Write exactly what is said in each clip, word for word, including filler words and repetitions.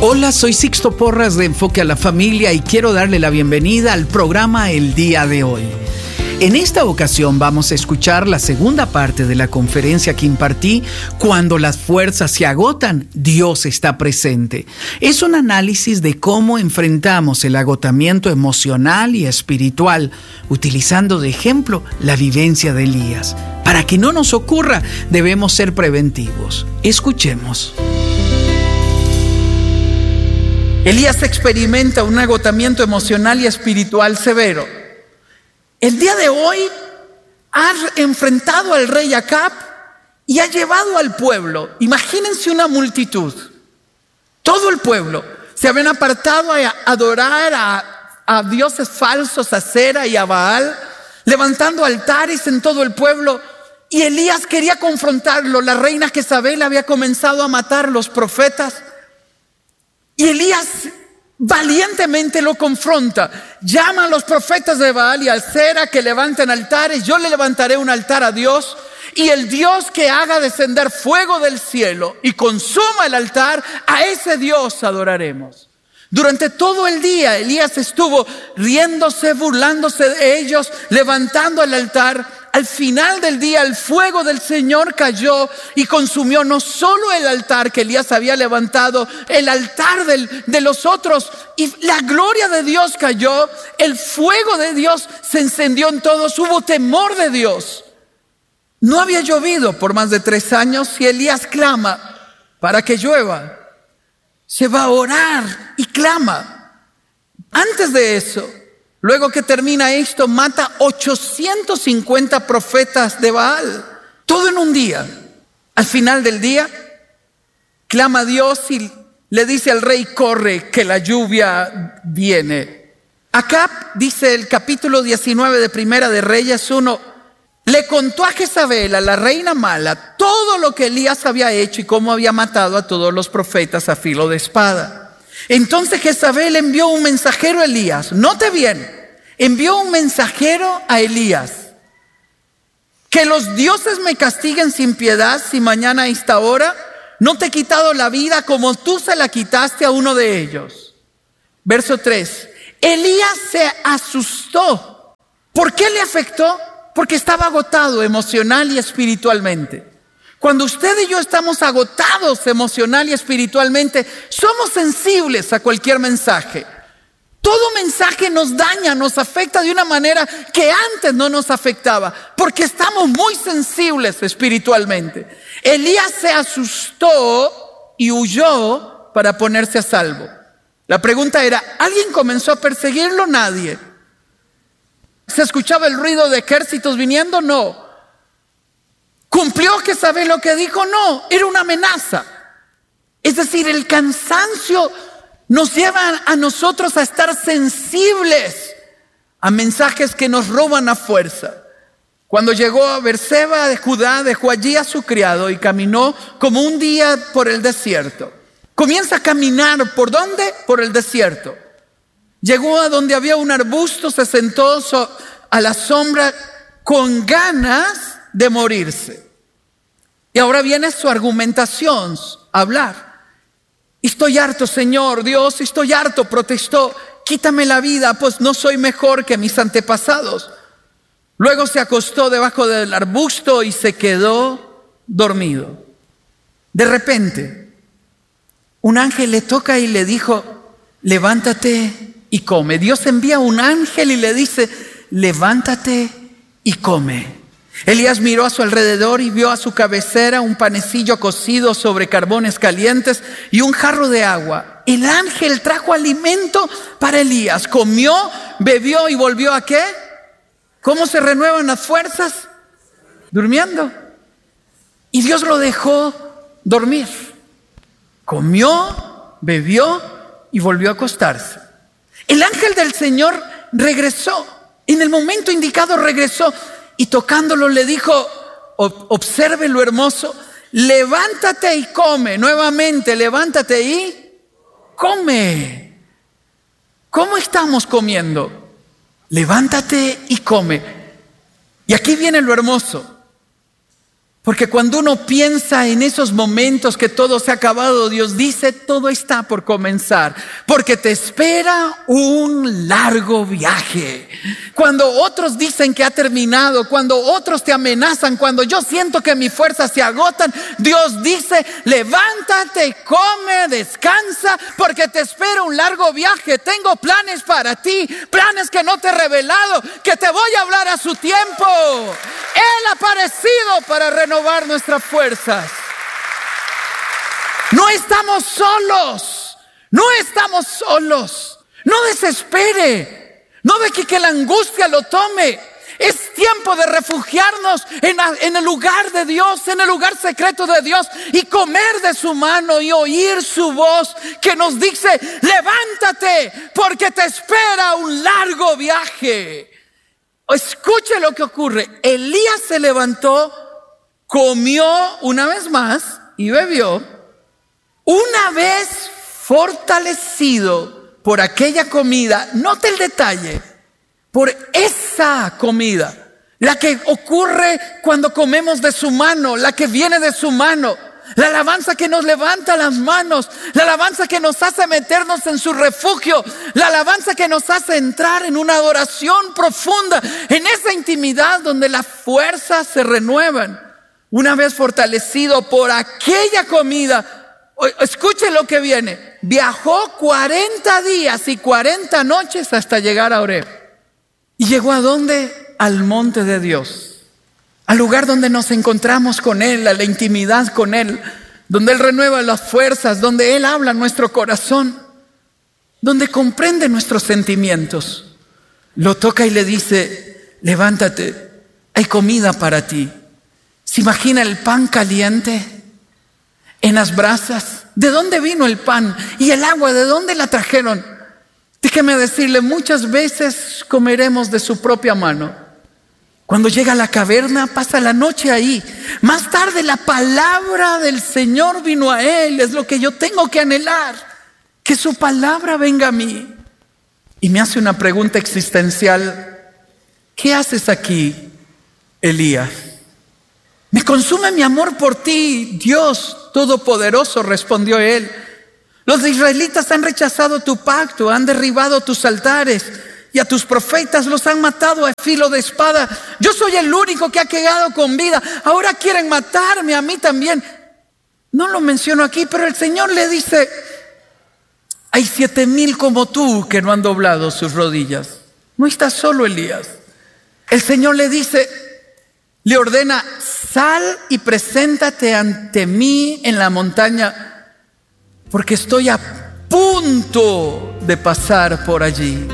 Hola, soy Sixto Porras de Enfoque a la Familia y quiero darle la bienvenida al programa el día de hoy. En esta ocasión vamos a escuchar la segunda parte de la conferencia que impartí, Cuando las fuerzas se agotan, Dios está presente. Es un análisis de cómo enfrentamos el agotamiento emocional y espiritual, utilizando de ejemplo la vivencia de Elías. Para que no nos ocurra, debemos ser preventivos. Escuchemos. Elías experimenta un agotamiento emocional y espiritual severo. El día de hoy ha enfrentado al rey Acab y ha llevado al pueblo. Imagínense una multitud. Todo el pueblo se habían apartado a adorar a, a dioses falsos, a Acera y a Baal, levantando altares en todo el pueblo. Y Elías quería confrontarlo. La reina Jezabel había comenzado a matar a los profetas. Y Elías valientemente lo confronta. Llama a los profetas de Baal y a Acera que levanten altares. Yo le levantaré un altar a Dios, y el Dios que haga descender fuego del cielo y consuma el altar, a ese Dios adoraremos. Durante todo el día Elías estuvo riéndose, burlándose de ellos, levantando el altar. Al final del día el fuego del Señor cayó y consumió no solo el altar que Elías había levantado, el altar del, de los otros, y la gloria de Dios cayó, el fuego de Dios se encendió en todos, hubo temor de Dios. No había llovido por más de tres años y Elías clama para que llueva. Se va a orar y clama. Antes de eso, luego que termina esto, mata ochocientos cincuenta profetas de Baal. Todo en un día. Al final del día, clama a Dios y le dice al rey: corre, que la lluvia viene. Acab, dice el capítulo diecinueve de Primera de Reyes uno, le contó a Jezabel, a la reina mala, todo lo que Elías había hecho y cómo había matado a todos los profetas a filo de espada. Entonces Jezabel envió un mensajero a Elías. Note bien, envió un mensajero a Elías. Que los dioses me castiguen sin piedad si mañana a esta hora no te he quitado la vida como tú se la quitaste a uno de ellos. Verso tres. Elías se asustó. ¿Por qué le afectó? Porque estaba agotado emocional y espiritualmente. Cuando usted y yo estamos agotados emocional y espiritualmente, somos sensibles a cualquier mensaje. Todo mensaje nos daña, nos afecta de una manera que antes no nos afectaba, porque estamos muy sensibles espiritualmente. Elías se asustó y huyó para ponerse a salvo. La pregunta era, ¿alguien comenzó a perseguirlo? Nadie. ¿Se escuchaba el ruido de ejércitos viniendo? No. ¿Cumplió Jezabel lo que dijo? No, era una amenaza. Es decir, el cansancio nos lleva a nosotros a estar sensibles a mensajes que nos roban a fuerza. Cuando llegó a Berseba de Judá, dejó allí a su criado y caminó como un día por el desierto. Comienza a caminar, ¿por dónde? Por el desierto. Llegó a donde había un arbusto, se sentó a la sombra con ganas de morirse. Y ahora viene su argumentación a hablar. Estoy harto, Señor, Dios, estoy harto, protestó. Quítame la vida, pues no soy mejor que mis antepasados. Luego se acostó debajo del arbusto y se quedó dormido. De repente, un ángel le toca y le dijo: levántate y come. Dios envía un ángel y le dice: levántate y come. Elías miró a su alrededor y vio a su cabecera un panecillo cocido sobre carbones calientes y un jarro de agua. El ángel trajo alimento para Elías. Comió, bebió y volvió ¿a qué? ¿Cómo se renuevan las fuerzas? Durmiendo. Y Dios lo dejó dormir. Comió, bebió y volvió a acostarse. El ángel del Señor regresó. En el momento indicado regresó y tocándolo le dijo: observe lo hermoso, levántate y come. Nuevamente, levántate y come. ¿Cómo estamos comiendo? Levántate y come. Y aquí viene lo hermoso. Porque cuando uno piensa en esos momentos que todo se ha acabado, Dios dice, todo está por comenzar. Porque te espera un largo viaje. Cuando otros dicen que ha terminado, cuando otros te amenazan, cuando yo siento que mis fuerzas se agotan, Dios dice, levántate, come, descansa, porque te espera un largo viaje. Tengo planes para ti, planes que no te he revelado, que te voy a hablar a su tiempo. Él ha aparecido para renovar renovar nuestras fuerzas. No estamos solos, no estamos solos. No desespere, no deje que la angustia lo tome. Es tiempo de refugiarnos en, en el lugar de Dios, en el lugar secreto de Dios, y comer de su mano y oír su voz que nos dice, levántate porque te espera un largo viaje. Escuche lo que ocurre. Elías se levantó, comió una vez más y bebió. Una vez fortalecido por aquella comida, note el detalle, por esa comida, la que ocurre cuando comemos de su mano, la que viene de su mano, la alabanza que nos levanta las manos, la alabanza que nos hace meternos en su refugio, la alabanza que nos hace entrar en una adoración profunda, en esa intimidad donde las fuerzas se renuevan. Una vez fortalecido por aquella comida, escuche lo que viene, viajó cuarenta días y cuarenta noches hasta llegar a Horeb. ¿Y llegó a dónde? Al monte de Dios, al lugar donde nos encontramos con Él, a la intimidad con Él, donde Él renueva las fuerzas, donde Él habla a nuestro corazón, donde comprende nuestros sentimientos. Lo toca y le dice, levántate, hay comida para ti. ¿Se imagina el pan caliente en las brasas? ¿De dónde vino el pan? ¿Y el agua? ¿De dónde la trajeron? Déjeme decirle, muchas veces comeremos de su propia mano. Cuando llega a la caverna, pasa la noche ahí. Más tarde la palabra del Señor vino a él. Es lo que yo tengo que anhelar, que su palabra venga a mí. Y me hace una pregunta existencial. ¿Qué haces aquí, Elías? Me consume mi amor por ti, Dios Todopoderoso, respondió él. Los israelitas han rechazado tu pacto, han derribado tus altares y a tus profetas los han matado a filo de espada. Yo soy el único que ha quedado con vida. Ahora quieren matarme a mí también. No lo menciono aquí, pero el Señor le dice, hay siete mil como tú que no han doblado sus rodillas. No estás solo, Elías. El Señor le dice, le ordena, sal y preséntate ante mí en la montaña, porque estoy a punto de pasar por allí.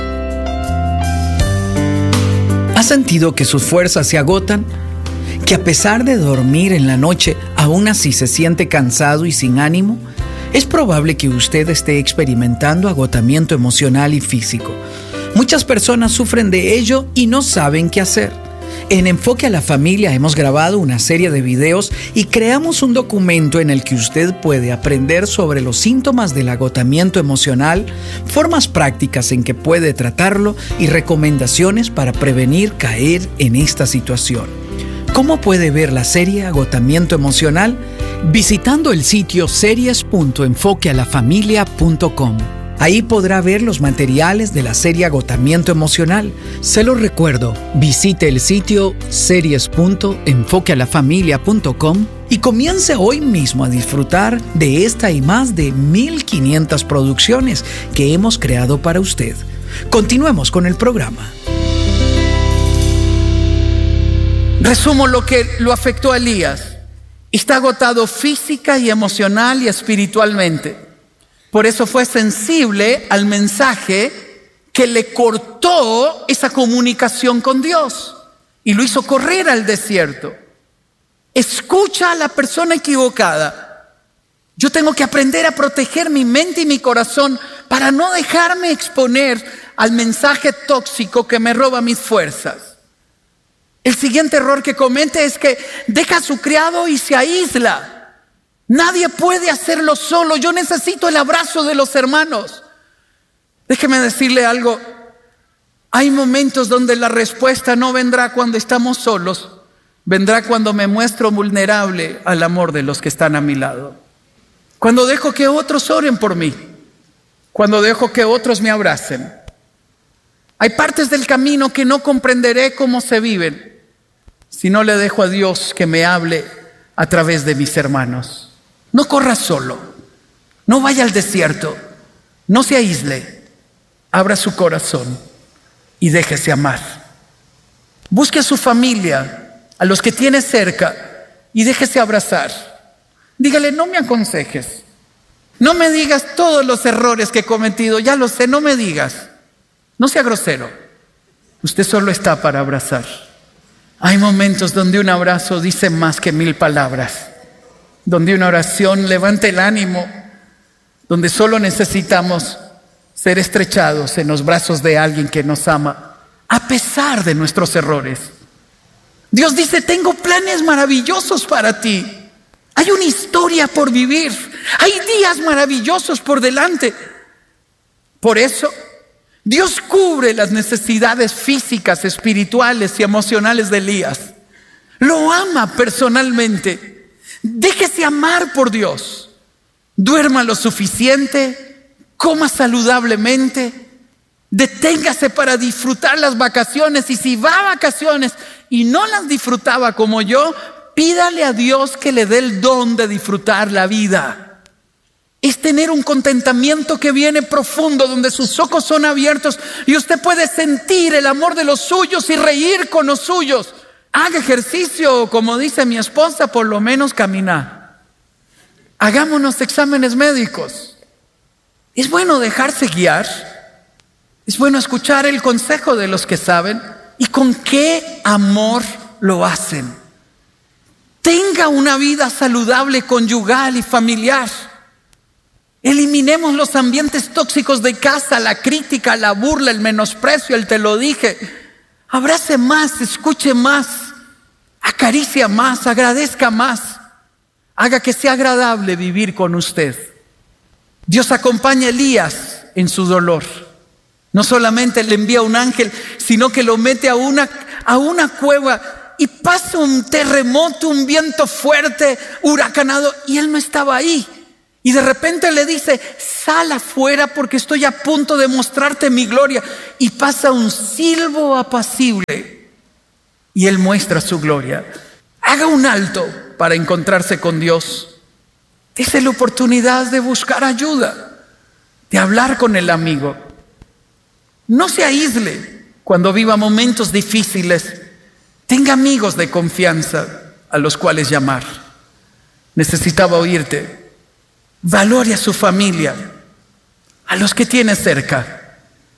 ¿Ha sentido que sus fuerzas se agotan? ¿Que a pesar de dormir en la noche, aún así se siente cansado y sin ánimo? Es probable que usted esté experimentando agotamiento emocional y físico. Muchas personas sufren de ello y no saben qué hacer. En Enfoque a la Familia hemos grabado una serie de videos y creamos un documento en el que usted puede aprender sobre los síntomas del agotamiento emocional, formas prácticas en que puede tratarlo y recomendaciones para prevenir caer en esta situación. ¿Cómo puede ver la serie Agotamiento Emocional? Visitando el sitio series punto enfoque a la familia punto com. Ahí podrá ver los materiales de la serie Agotamiento Emocional. Se lo recuerdo, visite el sitio series punto enfoque a la familia punto com y comience hoy mismo a disfrutar de esta y más de mil quinientas producciones que hemos creado para usted. Continuemos con el programa. Resumo lo que lo afectó a Elías. Está agotado física y emocional y espiritualmente. Por eso fue sensible al mensaje que le cortó esa comunicación con Dios y lo hizo correr al desierto. Escucha a la persona equivocada. Yo tengo que aprender a proteger mi mente y mi corazón para no dejarme exponer al mensaje tóxico que me roba mis fuerzas. El siguiente error que comete es que deja a su criado y se aísla. Nadie puede hacerlo solo. Yo necesito el abrazo de los hermanos. Déjeme decirle algo. Hay momentos donde la respuesta no vendrá cuando estamos solos, vendrá cuando me muestro vulnerable al amor de los que están a mi lado. Cuando dejo que otros oren por mí. Cuando dejo que otros me abracen. Hay partes del camino que no comprenderé cómo se viven si no le dejo a Dios que me hable a través de mis hermanos. No corra solo. No vaya al desierto. No se aísle. Abra su corazón y déjese amar. Busque a su familia, a los que tiene cerca, y déjese abrazar. Dígale, no me aconsejes. No me digas todos los errores que he cometido. Ya lo sé, no me digas. No sea grosero. Usted solo está para abrazar. Hay momentos donde un abrazo dice más que mil palabras. Donde una oración levanta el ánimo. Donde solo necesitamos ser estrechados en los brazos de alguien que nos ama, a pesar de nuestros errores. Dios dice, tengo planes maravillosos para ti. Hay una historia por vivir. Hay días maravillosos por delante. Por eso, Dios cubre las necesidades físicas, espirituales y emocionales de Elías. Lo ama personalmente. Déjese amar por Dios. Duerma lo suficiente, coma saludablemente, deténgase para disfrutar las vacaciones, y si va a vacaciones y no las disfrutaba como yo, pídale a Dios que le dé el don de disfrutar la vida. Es tener un contentamiento que viene profundo, donde sus ojos son abiertos y usted puede sentir el amor de los suyos y reír con los suyos. Haga ejercicio, como dice mi esposa, por lo menos caminar. Hagámonos exámenes médicos. Es bueno dejarse guiar. Es bueno escuchar el consejo de los que saben. ¿Y con qué amor lo hacen? Tenga una vida saludable, conyugal y familiar. Eliminemos los ambientes tóxicos de casa, la crítica, la burla, el menosprecio, el te lo dije. Abrace más, escuche más, acaricia más, agradezca más. Haga que sea agradable vivir con usted. Dios acompaña a Elías en su dolor. No solamente le envía un ángel, sino que lo mete a una, a una cueva y pasa un terremoto, un viento fuerte, huracanado, y él no estaba ahí. Y de repente le dice, sal afuera porque estoy a punto de mostrarte mi gloria. Y pasa un silbo apacible y él muestra su gloria. Haga un alto para encontrarse con Dios. Dese la oportunidad de buscar ayuda, de hablar con el amigo. No se aísle cuando viva momentos difíciles. Tenga amigos de confianza a los cuales llamar. Necesitaba oírte. Valore a su familia, a los que tiene cerca.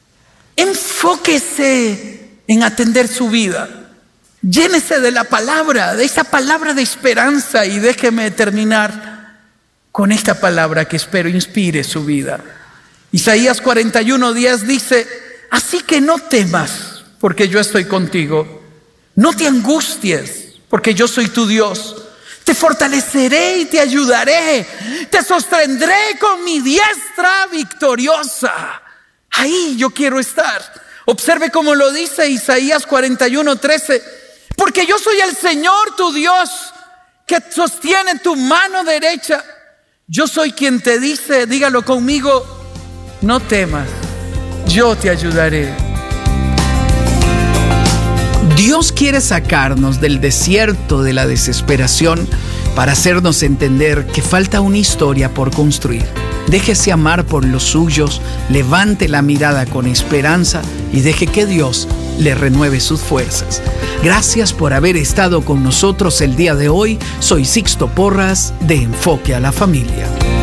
Enfóquese en atender su vida. Llénese de la palabra, de esa palabra de esperanza, y déjeme terminar con esta palabra que espero inspire su vida. Isaías cuarenta y uno diez dice, así que no temas, porque yo estoy contigo. No te angusties, porque yo soy tu Dios. Te fortaleceré y te ayudaré. Te sostendré con mi diestra victoriosa. Ahí yo quiero estar. Observe cómo lo dice Isaías cuarenta y uno trece. Porque yo soy el Señor tu Dios, que sostiene tu mano derecha. Yo soy quien te dice, dígalo conmigo, no temas, yo te ayudaré. Dios quiere sacarnos del desierto de la desesperación para hacernos entender que falta una historia por construir. Déjese amar por los suyos, levante la mirada con esperanza y deje que Dios le renueve sus fuerzas. Gracias por haber estado con nosotros el día de hoy. Soy Sixto Porras de Enfoque a la Familia.